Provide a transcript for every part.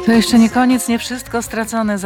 To jeszcze nie koniec, nie wszystko stracone.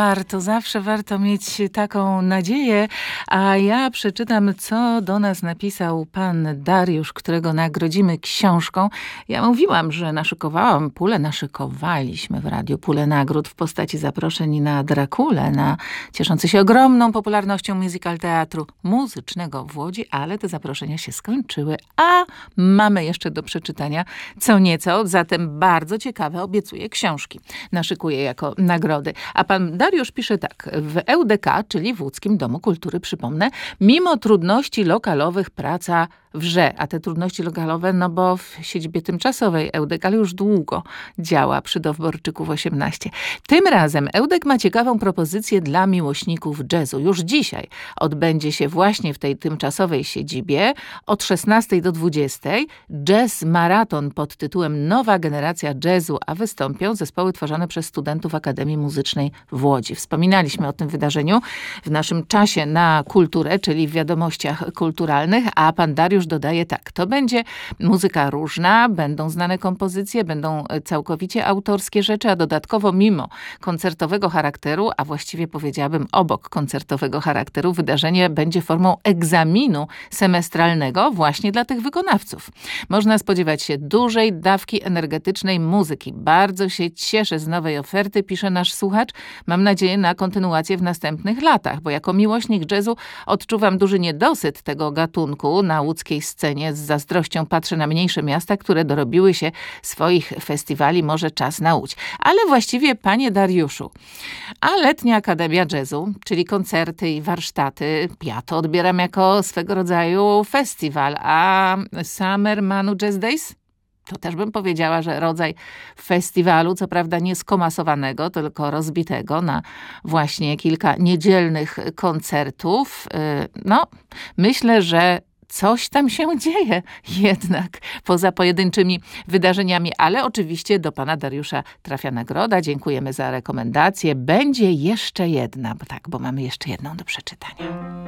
Zawsze warto mieć taką nadzieję. A ja przeczytam, co do nas napisał pan Dariusz, którego nagrodzimy książką. Ja mówiłam, że naszykowaliśmy w radiu pulę nagród w postaci zaproszeń na Drakulę, na cieszący się ogromną popularnością musical teatru muzycznego w Łodzi, ale te zaproszenia się skończyły, a mamy jeszcze do przeczytania co nieco, zatem bardzo ciekawe obiecuję książki. Naszykuje jako nagrody. A pan Dariusz pisze tak. W ŁDK, czyli w Łódzkim Domu Kultury, przypomnę, mimo trudności lokalowych praca wrze. A te trudności lokalowe, no bo w siedzibie tymczasowej ŁDK już długo działa przy Dowborczyków 18. Tym razem ŁDK ma ciekawą propozycję dla miłośników jazzu. Już dzisiaj odbędzie się właśnie w tej tymczasowej siedzibie od 16 do 20 jazz maraton pod tytułem Nowa generacja jazzu, a wystąpią zespoły tworzone przez studentów Akademii Muzycznej w Łodzi. Wspominaliśmy o tym wydarzeniu w naszym czasie na kulturę, czyli w wiadomościach kulturalnych, a pan Dariusz dodaje tak. To będzie muzyka różna, będą znane kompozycje, będą całkowicie autorskie rzeczy, a dodatkowo mimo koncertowego charakteru, a właściwie powiedziałabym obok koncertowego charakteru, wydarzenie będzie formą egzaminu semestralnego właśnie dla tych wykonawców. Można spodziewać się dużej dawki energetycznej muzyki. Bardzo się cieszę z nowej oferty, pisze nasz słuchacz. Mam nadzieję na kontynuację w następnych latach, bo jako miłośnik jazzu odczuwam duży niedosyt tego gatunku na łódzkiej scenie. Z zazdrością patrzę na mniejsze miasta, które dorobiły się swoich festiwali. Może czas na Łódź. Ale właściwie, panie Dariuszu, a Letnia Akademia Jazzu, czyli koncerty i warsztaty, ja to odbieram jako swego rodzaju festiwal, a Summer Manu Jazz Days? To też bym powiedziała, że rodzaj festiwalu, co prawda nie skomasowanego, tylko rozbitego na właśnie kilka niedzielnych koncertów. No, myślę, że coś tam się dzieje jednak poza pojedynczymi wydarzeniami, ale oczywiście do pana Dariusza trafia nagroda. Dziękujemy za rekomendację. Będzie jeszcze jedna, bo mamy jeszcze jedną do przeczytania.